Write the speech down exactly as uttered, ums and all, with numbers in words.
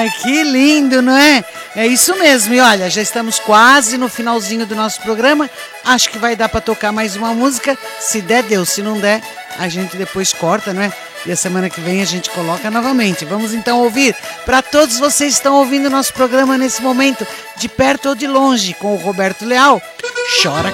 Ai, que lindo, não é? É isso mesmo. E olha, já estamos quase no finalzinho do nosso programa. Acho que vai dar para tocar mais uma música. Se der, deu. Se não der, a gente depois corta, não é? E a semana que vem a gente coloca novamente. Vamos então ouvir, para todos vocês que estão ouvindo nosso programa nesse momento, de perto ou de longe, com o Roberto Leal, Chora